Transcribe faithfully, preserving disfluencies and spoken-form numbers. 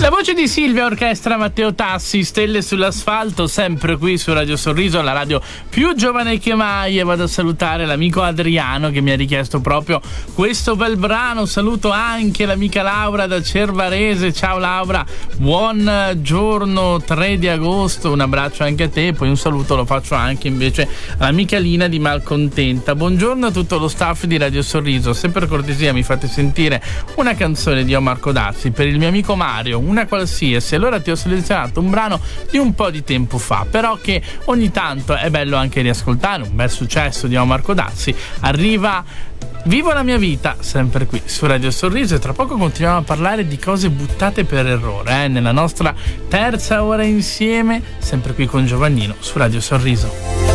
La voce di Silvia, orchestra Matteo Tassi, Stelle sull'asfalto, sempre qui su Radio Sorriso, la radio più giovane che mai. E vado a salutare l'amico Adriano che mi ha richiesto proprio questo bel brano. Saluto anche l'amica Laura da Cervarese. Ciao Laura, buon giorno tre di agosto, un abbraccio anche a te. Poi un saluto lo faccio anche invece all'amica Lina di Malcontenta. Buongiorno a tutto lo staff di Radio Sorriso. Se per cortesia mi fate sentire una canzone di Omar Codazzi per il mio amico Mario, una qualsiasi. Allora ti ho selezionato un brano di un po' di tempo fa, però che ogni tanto è bello anche riascoltare. Un bel successo di Omar Codazzi. Arriva Vivo la mia vita, sempre qui su Radio Sorriso, e tra poco continuiamo a parlare di cose buttate per errore, eh, nella nostra terza ora insieme, sempre qui con Giovannino su Radio Sorriso.